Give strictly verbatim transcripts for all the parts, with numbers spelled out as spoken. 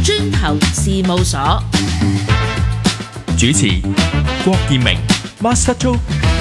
磚頭事務所主持郭建明 Master Joe。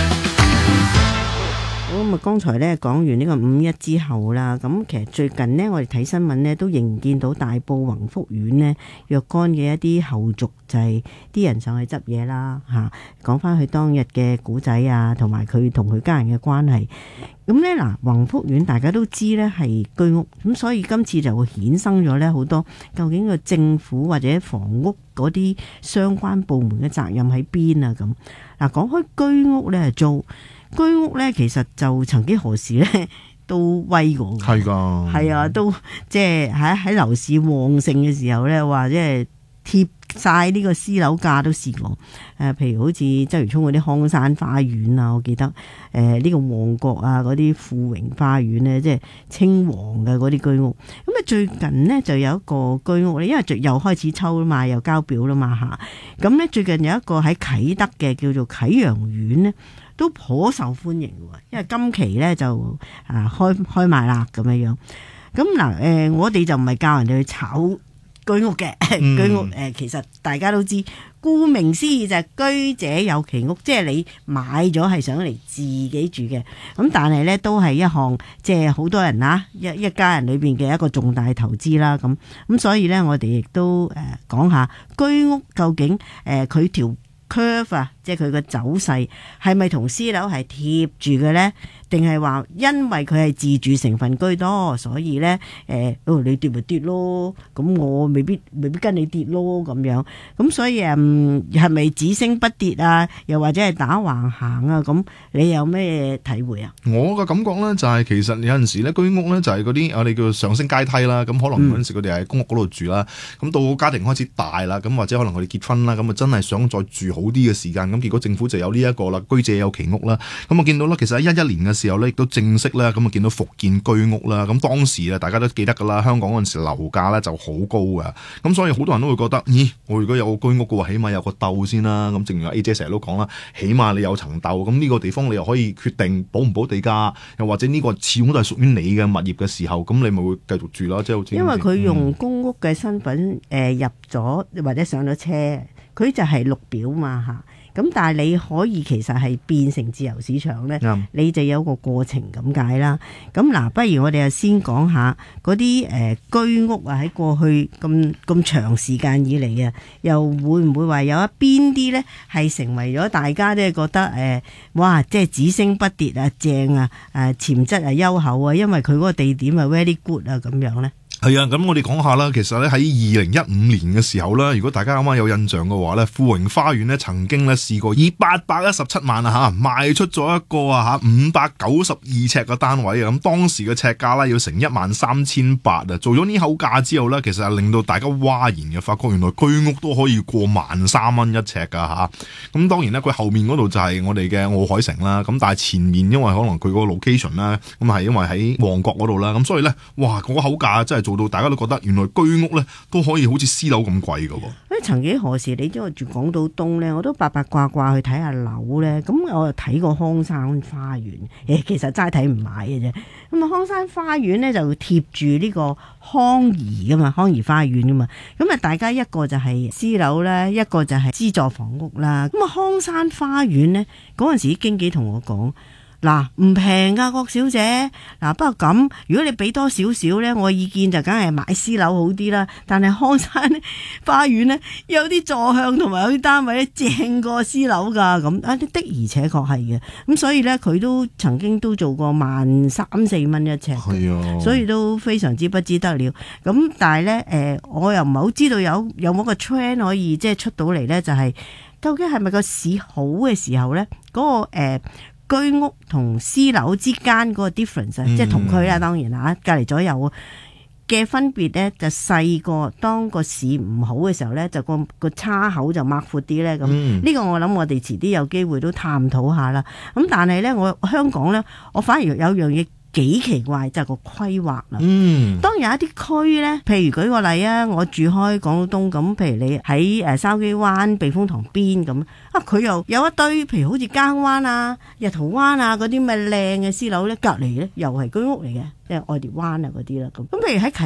好咁啊！剛才咧講完呢個五一之後啦，咁其實最近呢，我哋睇新聞呢都仍見到大埔宏福苑呢若干嘅一啲後續，就係啲人上去執嘢啦嚇，講翻佢當日嘅古仔啊，同埋佢同佢家人嘅關係。咁咧嗱，宏福苑大家都知咧係居屋，咁所以今次就會衍生咗咧好多，究竟個政府或者房屋嗰啲相關部門嘅責任喺邊啊？咁嗱，講開居屋咧租。居屋咧，其實就曾幾何時咧都威過， 係噶， 係啊，都即係喺喺樓市旺盛嘅時候咧，話即係貼晒呢個私樓價都試過。誒、呃，譬如好似鰂魚涌嗰啲康山花園啊，我記得誒呢、呃這個旺角啊嗰啲富榮花園咧，即係青黃嘅嗰啲居屋。咁啊，最近呢就有一個居屋咧，因為又開始抽啦嘛，又交表啦嘛嚇。咁咧最近有一個喺啟德嘅叫做啟陽苑咧，都頗受歡迎嘅，因為今期咧就啊開開賣啦咁樣樣。咁嗱誒，我哋就唔係教人哋去炒居屋嘅、嗯、居屋誒、呃，其實大家都知，顧名思義就係居者有其屋，即係你買咗係想嚟自己住嘅。咁但係咧都係一項即係好多人啊一一家人裏邊嘅一個重大投資啦。咁咁所以咧，我哋亦都誒講下居屋究竟誒佢條 curve 啊，即係佢個走勢係咪同私樓係貼住嘅咧？定係話因為佢係自住成分居多，所以咧誒、呃，哦你跌咪跌咯，咁我未必未必跟你跌咯咁樣。咁所以誒係咪只升不跌啊？又或者係打橫行啊？咁你有咩體會啊？ 我嘅感覺咧就係、是、其實有陣時咧居屋咧就係嗰啲我哋叫上升階梯啦。咁可能嗰陣時佢哋喺公屋嗰度住啦，咁、嗯、到家庭開始大啦，咁或者可能佢哋結婚啦，咁啊真係想再住好啲嘅時間，咁結果政府就有呢一個啦，居者有其屋啦。咁我見到啦，其實喺一一年嘅時候咧，亦都正式咧咁啊見到復建居屋啦。咁當時啊，大家都記得噶啦，香港嗰陣時樓價咧就好高噶，咁所以好多人都會覺得，咦，我如果有個居屋嘅話，起碼有個竇先啦。咁正如 A 姐成日都講啦，起碼你有層竇，咁呢個地方你又可以決定補唔補地價，又或者呢個始終都係屬於你嘅物業嘅時候，咁你咪會繼續住啦。即係好似因為佢用公屋嘅身份誒、呃、入咗或者上咗車，佢就係綠表嘛嚇。咁但係你可以其實係變成自由市場咧、嗯，你就有個過程咁解啦。咁嗱，不如我哋就先講下嗰啲誒居屋啊，喺過去咁咁長時間以嚟啊，又會唔會話有一邊啲咧係成為咗大家都係覺得誒、呃，哇，即係只升不跌啊，正啊，誒潛質啊優厚啊，因為佢嗰個地點啊 very good 啊咁樣咧。 係啊，咁我哋講下啦。其實咧喺二零一五年嘅時候啦，如果大家啱啱有印象嘅話咧，富榮花園咧曾經咧試過以八百一十七萬啊吓賣出咗一個啊吓五百九十二尺嘅單位啊。咁當時嘅尺價咧要成一萬三千八啊。做咗呢口價之後咧，其實係令到大家嘩然嘅，發覺原來居屋都可以過萬三蚊一尺噶吓。咁當然咧，佢後面嗰度就係我哋嘅奧海城啦。咁但係前面因為可能佢個 location 啦，咁係因為喺旺角嗰度啦，咁所以咧，哇，嗰個口價真係做到大家都覺得原來居屋咧都可以好似私樓咁貴噶喎。 誒，曾幾何時你知我住港島東咧，我都八八卦卦去睇下樓咧。咁我又睇過康山花園，誒，其實齋睇唔買嘅啫。咁啊，康山花園咧就貼住呢個康怡噶嘛，康怡花園噶嘛。咁啊，大家一個就係私樓啦，一個就係資助房屋啦。咁啊，康山花園咧嗰陣時啲經紀同我講。嗱，唔平噶，郭小姐。嗱，不過咁，如果你俾多少少咧，我意見就梗係買私樓好啲啦。但係康山花園咧，有啲座向同埋有啲單位咧，正過私樓噶。咁啊，的而且確係嘅。咁所以咧，佢都曾經都做過萬三四蚊一尺。係啊，所以都非常之不知得了。咁但係咧，誒、呃，我又唔係好知道有有冇個 trend 可以即係出到嚟咧，就係、是、究竟係咪個市好嘅時候咧，嗰、那個誒。呃居屋同私樓之間嗰個 difference、嗯、即係同區啦，當然啦，隔離左右嘅分別咧就細過當個市唔好嘅時候咧，就個個差口就擘闊啲咧。咁呢、嗯、個我諗我哋遲啲有機會都探討下啦。咁但係咧，我香港咧，我反而有樣嘢幾奇怪，就係、是、個規劃啦。嗯，當有一啲區咧，譬如舉個例啊，我住開港島東咁，譬如你喺誒筲箕灣避風塘邊咁啊，佢又有一堆，譬如好似耕灣啊、日桃灣啊嗰啲咪靚嘅私樓咧，隔離咧又係居屋嚟嘅，即係愛蝶灣啊嗰啲啦咁。咁譬如喺